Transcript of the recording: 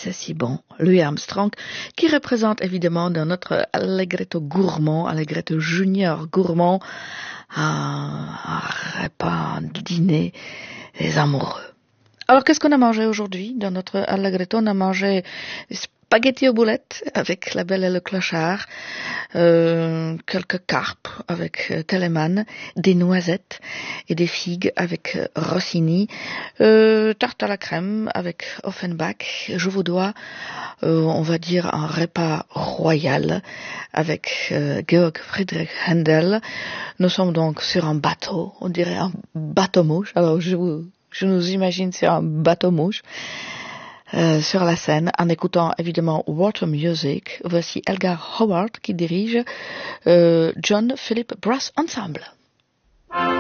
c'est si bon. Louis Armstrong, qui représente évidemment dans notre Allegretto gourmand, Allegretto junior gourmand, un repas, un dîner des amoureux. Alors, qu'est-ce qu'on a mangé aujourd'hui dans notre Allegretto? On a mangé spaghetti aux boulettes avec La Belle et le Clochard, quelques carpes avec Telemann, des noisettes et des figues avec Rossini, tarte à la crème avec Offenbach. Je vous dois, on va dire, un repas royal avec Georg Friedrich Händel. Nous sommes donc sur un bateau, on dirait un bateau-mouche. Alors, je nous imagine sur un bateau-mouche sur la scène en écoutant évidemment Water Music. Voici Elgar Howard qui dirige John Philip Brass Ensemble.